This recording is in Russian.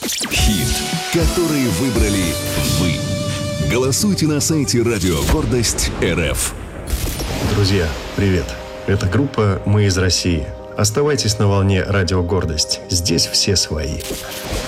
Хит, который выбрали вы. Голосуйте на сайте Радио Гордость РФ. Друзья, привет. Это группа «Мы из России». Оставайтесь на волне Радио Гордость. Здесь все свои.